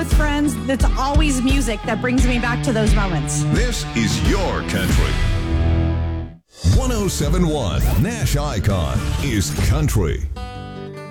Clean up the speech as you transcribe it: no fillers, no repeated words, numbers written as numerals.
with friends, it's always music that brings me back to those moments. This is your country. 1071 Nash Icon is country.